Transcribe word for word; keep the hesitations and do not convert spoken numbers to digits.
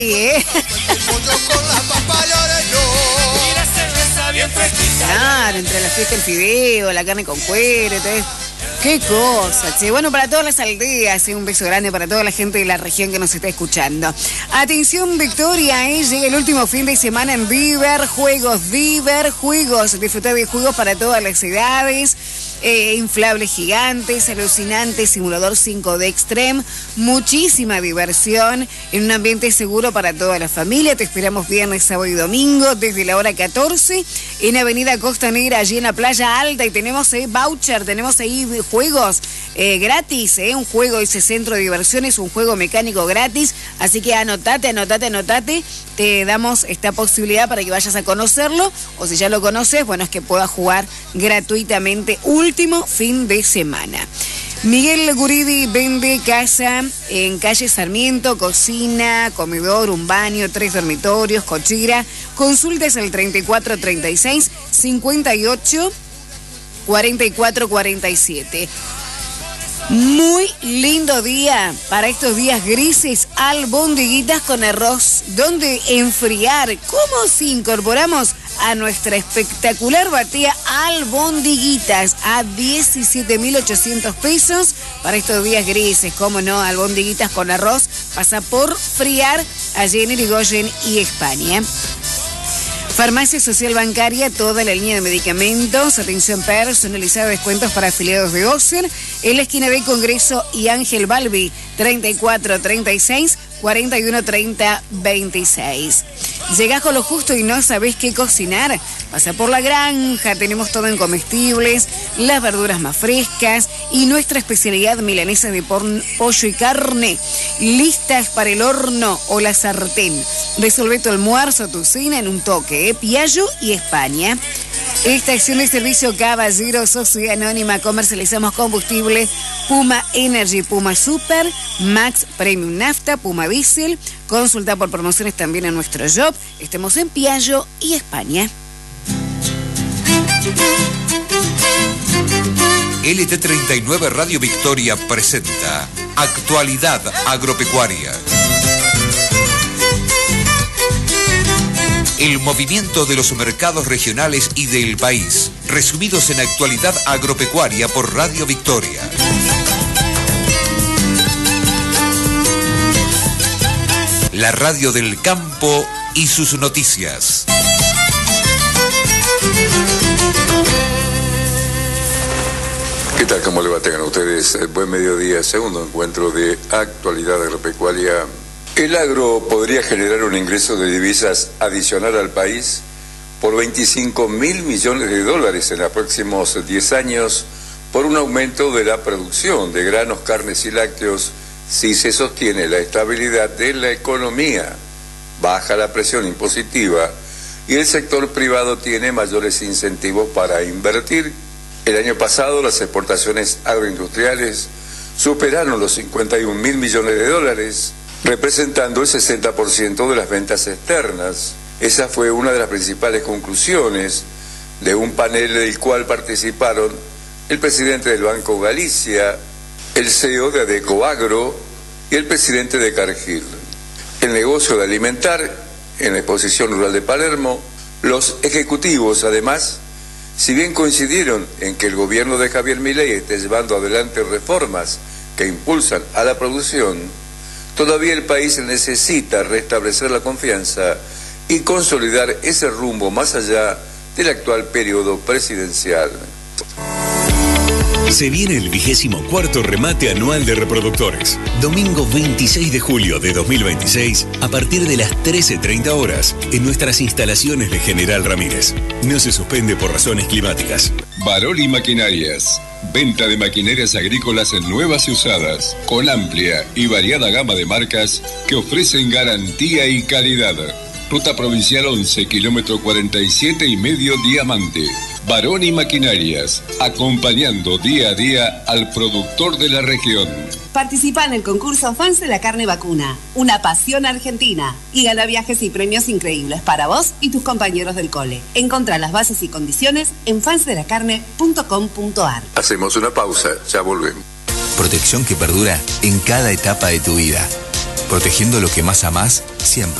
¿eh? Claro, entre la fiesta el fideo, la carne con cuero, entonces, qué cosa, che. Bueno, para todas las aldeas, un beso grande para toda la gente de la región que nos está escuchando. Atención, Victoria, ¿eh? Llega el último fin de semana en Diver Juegos, Diver Juegos. Disfrutar de juegos para todas las edades. Eh, inflables gigantes, alucinantes, simulador cinco D Extreme, muchísima diversión en un ambiente seguro para toda la familia. Te esperamos viernes, sábado y domingo desde la hora catorce en Avenida Costanera, allí en la Playa Alta, y tenemos eh, voucher, tenemos ahí juegos eh, gratis, eh, un juego, ese centro de diversiones, un juego mecánico gratis, así que anotate, anotate, anotate, te damos esta posibilidad para que vayas a conocerlo, o si ya lo conoces, bueno, es que puedas jugar gratuitamente último fin de semana. Miguel Guridi vende casa en calle Sarmiento, cocina, comedor, un baño, tres dormitorios, cochera. Consultas al treinta y cuatro treinta y seis cincuenta y ocho cuarenta y cuatro cuarenta y siete. Muy lindo día para estos días grises, albondiguitas con arroz, donde enfriar. ¿Cómo si incorporamos a nuestra espectacular batea albondiguitas a diecisiete mil ochocientos pesos para estos días grises? ¿Cómo no? Albondiguitas con arroz pasa por friar allí en Irigoyen y España. Farmacia Social Bancaria, toda la línea de medicamentos, atención personalizada, descuentos para afiliados de Ocer, en la esquina de Congreso y Ángel Balbi, treinta y cuatro treinta y seis cuarenta y uno treinta veintiséis. Llegás con lo justo y no sabés qué cocinar. Pasa por la granja, tenemos todo en comestibles, las verduras más frescas y nuestra especialidad milanesa de porn, pollo y carne, listas para el horno o la sartén. Resolvé tu almuerzo, tu cena en un toque, ¿eh? Piaggio y España. Estación de servicio Caballero, Sociedad Anónima, comercializamos combustible Puma Energy, Puma Super, Max Premium Nafta, Puma Diesel. Consulta por promociones también en nuestro shop. Estamos en Piaggio y España. L T treinta y nueve Radio Victoria presenta Actualidad Agropecuaria. El movimiento de los mercados regionales y del país, resumidos en Actualidad Agropecuaria por Radio Victoria. La radio del campo y sus noticias. ¿Qué tal? ¿Cómo le va? Tengan ustedes buen mediodía. Segundo encuentro de Actualidad Agropecuaria. El agro podría generar un ingreso de divisas adicional al país por veinticinco mil millones de dólares en los próximos diez años por un aumento de la producción de granos, carnes y lácteos si se sostiene la estabilidad de la economía, baja la presión impositiva y el sector privado tiene mayores incentivos para invertir. El año pasado las exportaciones agroindustriales superaron los cincuenta y un mil millones de dólares, representando el sesenta por ciento de las ventas externas. Esa fue una de las principales conclusiones de un panel del cual participaron el presidente del Banco Galicia, el C E O de Adecoagro y el presidente de Cargill. El negocio de alimentar, en la exposición rural de Palermo, los ejecutivos, además, si bien coincidieron en que el gobierno de Javier Milei esté llevando adelante reformas que impulsan a la producción, todavía el país necesita restablecer la confianza y consolidar ese rumbo más allá del actual periodo presidencial. Se viene el vigésimo cuarto remate anual de reproductores. Domingo veintiséis de julio de dos mil veintiséis, a partir de las trece treinta horas, en nuestras instalaciones de General Ramírez. No se suspende por razones climáticas. Baroli Maquinarias. Venta de maquinarias agrícolas nuevas y usadas, con amplia y variada gama de marcas que ofrecen garantía y calidad. Ruta Provincial once, kilómetro cuarenta y siete y medio Diamante. Baroni Maquinarias, acompañando día a día al productor de la región. Participa en el concurso Fans de la Carne Vacuna, una pasión argentina, y gana viajes y premios increíbles para vos y tus compañeros del cole. Encontrá las bases y condiciones en fans de la carne punto com punto a r. Hacemos una pausa, ya volvemos. Protección que perdura en cada etapa de tu vida. protegiendo lo que más amás siempre.